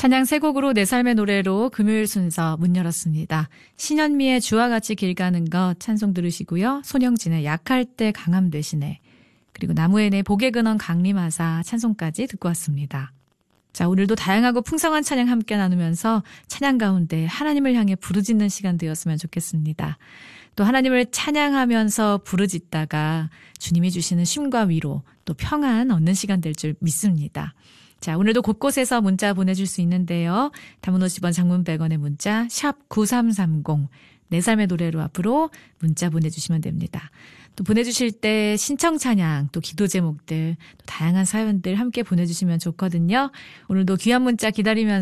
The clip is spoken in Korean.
찬양 세 곡으로 내 삶의 노래로 금요일 순서 문 열었습니다. 신현미의 주와 같이 길 가는 것 찬송 들으시고요. 손영진의 약할 때 강함 되시네. 그리고 나무엔의 복의 근원 강림하사 찬송까지 듣고 왔습니다. 자, 오늘도 다양하고 풍성한 찬양 함께 나누면서 찬양 가운데 하나님을 향해 부르짖는 시간 되었으면 좋겠습니다. 또 하나님을 찬양하면서 부르짖다가 주님이 주시는 쉼과 위로 또 평안 얻는 시간 될 줄 믿습니다. 자, 오늘도 곳곳에서 문자 보내줄 수 있는데요. 단문 50원, 장문 100원의 문자 샵 9330 내 삶의 노래로 앞으로 문자 보내주시면 됩니다. 또 보내주실 때 신청 찬양, 또 기도 제목들, 또 다양한 사연들 함께 보내주시면 좋거든요. 오늘도 귀한 문자 기다리면서